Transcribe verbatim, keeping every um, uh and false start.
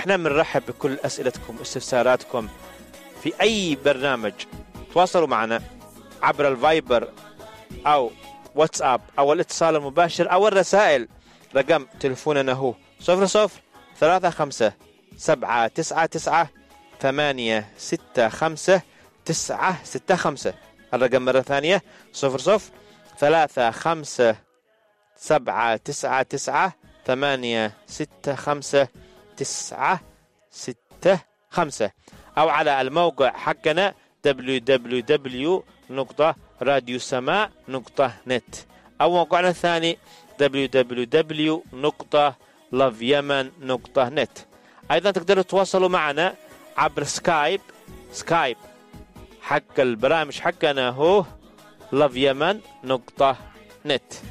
احنا بنرحب بكل أسئلتكم واستفساراتكم في أي برنامج. تواصلوا معنا عبر الفايبر أو واتساب أو الاتصال المباشر أو الرسائل. رقم تلفوننا هو صفر صفر ثلاثة خمسة سبعة تسعة تسعة ثمانية ستة خمسة تسعة ستة خمسة. الرقم مرة ثانية صفر صفر ثلاثة خمسة سبعة تسعة تسعة ثمانية ستة خمسة تسعة ستة خمسة، أو على الموقع حقنا دبليو دبليو دبليو نقطة راديو سماع نقطة نت، أو موقعنا الثاني دبليو دبليو دبليو نقطة لاف يمن نقطة نت. أيضا تقدروا تتواصلوا معنا عبر سكايب. سكايب حق البرامج حقنا هو لاف يمن نقطة نت.